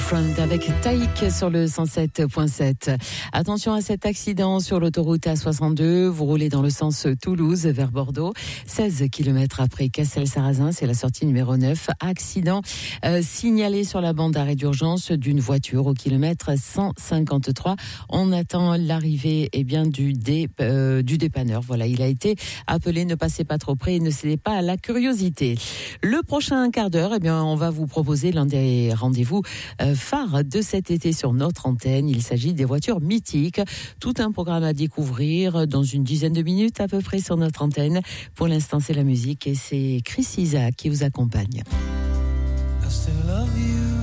Girlfriend avec Taïk sur le 107.7. Attention à cet accident sur l'autoroute A62. Vous roulez dans le sens Toulouse vers Bordeaux. 16 km après Cassel-Sarrazin, c'est la sortie numéro 9. Accident signalé sur la bande d'arrêt d'urgence d'une voiture au kilomètre 153. On attend l'arrivée du dépanneur. Voilà, il a été appelé. Ne passez pas trop près et ne cédez pas à la curiosité. Le prochain quart d'heure, on va vous proposer l'un des rendez-vous phare de cet été sur notre antenne. Il s'agit des voitures mythiques. Tout un programme à découvrir dans une dizaine de minutes à peu près sur notre antenne. Pour l'instant, c'est la musique et c'est Chris Isaak qui vous accompagne. I still love you.